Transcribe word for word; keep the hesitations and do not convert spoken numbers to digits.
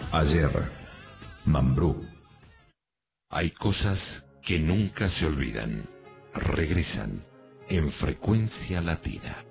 Ayer, Mambrú. Hay cosas que nunca se olvidan. Regresan en Frecuencia Latina.